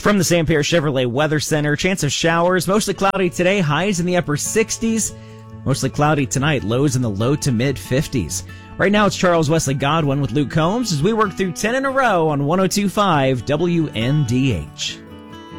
From the Sam Pierre Chevrolet Weather Center, chance of showers, mostly cloudy today, highs in the upper 60s. Mostly cloudy tonight, lows in the low to mid 50s. Right now it's Charles Wesley Godwin with Luke Combs as we work through 10 in a row on 102.5 WNDH.